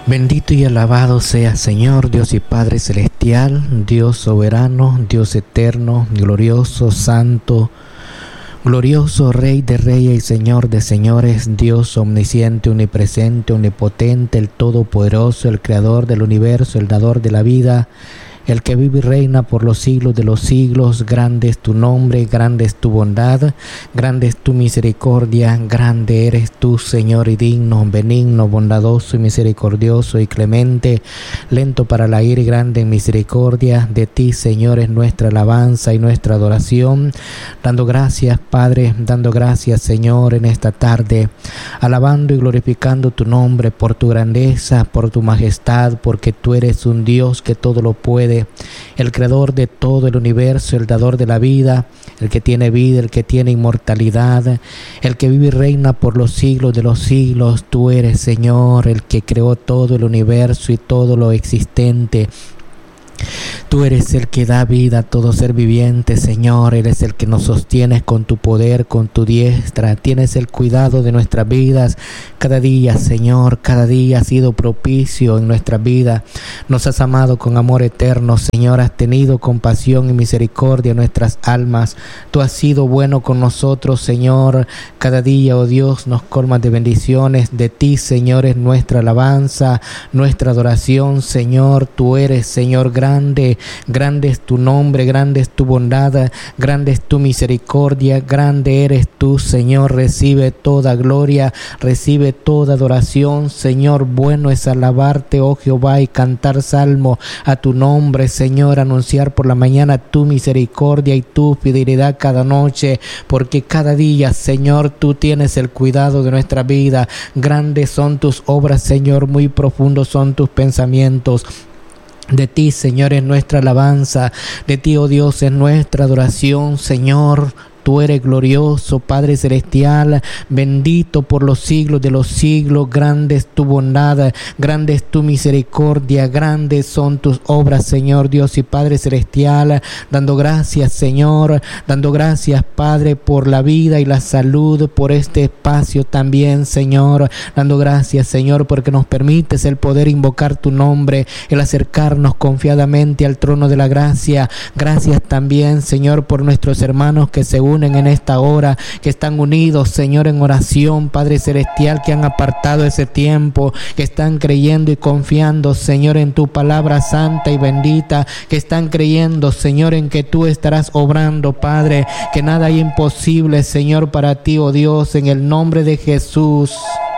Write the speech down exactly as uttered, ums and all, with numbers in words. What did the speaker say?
Bendito y alabado sea Señor, Dios y Padre celestial, Dios soberano, Dios eterno, glorioso, santo, glorioso, Rey de reyes y Señor de señores, Dios omnisciente, omnipresente, omnipotente, el todopoderoso, el creador del universo, el dador de la vida, el que vive y reina por los siglos de los siglos. Grande es tu nombre, grande es tu bondad, grande es tu misericordia, grande eres tú, Señor, y digno, benigno, bondadoso y misericordioso y clemente, lento para la ira y grande en misericordia. De ti, Señor, es nuestra alabanza y nuestra adoración, dando gracias, Padre, dando gracias, Señor, en esta tarde, alabando y glorificando tu nombre por tu grandeza, por tu majestad, porque tú eres un Dios que todo lo puede, el creador de todo el universo, el dador de la vida, el que tiene vida, el que tiene inmortalidad, el que vive y reina por los siglos de los siglos. Tú eres, Señor, el que creó todo el universo y todo lo existente. Tú eres el que da vida a todo ser viviente, Señor. Eres el que nos sostienes con tu poder, con tu diestra. Tienes el cuidado de nuestras vidas. Cada día, Señor, cada día has sido propicio en nuestra vida. Nos has amado con amor eterno, Señor. Has tenido compasión y misericordia en nuestras almas. Tú has sido bueno con nosotros, Señor. Cada día, oh Dios, nos colmas de bendiciones. De ti, Señor, es nuestra alabanza, nuestra adoración, Señor. Tú eres, Señor, grande. Grande es tu nombre, grande es tu bondad, grande es tu misericordia, grande eres tú, Señor. Recibe toda gloria, recibe toda adoración, Señor. Bueno es alabarte, oh Jehová, y cantar salmo a tu nombre, Señor. Anunciar por la mañana tu misericordia y tu fidelidad cada noche, porque cada día, Señor, tú tienes el cuidado de nuestra vida. Grandes son tus obras, Señor, muy profundos son tus pensamientos. De ti, Señor, es nuestra alabanza. De ti, oh Dios, es nuestra adoración, Señor. Tú eres glorioso, Padre celestial, bendito por los siglos de los siglos. Grande es tu bondad, grande es tu misericordia, grandes son tus obras, Señor, Dios y Padre celestial. Dando gracias, Señor, dando gracias, Padre, por la vida y la salud, por este espacio también, Señor. Dando gracias, Señor, porque nos permites el poder invocar tu nombre, el acercarnos confiadamente al trono de la gracia. Gracias también, Señor, por nuestros hermanos que se unen en esta hora, que están unidos, Señor, en oración, Padre celestial, que han apartado ese tiempo, que están creyendo y confiando, Señor, en tu palabra santa y bendita, que están creyendo, Señor, en que tú estarás obrando, Padre, que nada hay imposible, Señor, para ti, oh Dios, en el nombre de Jesús.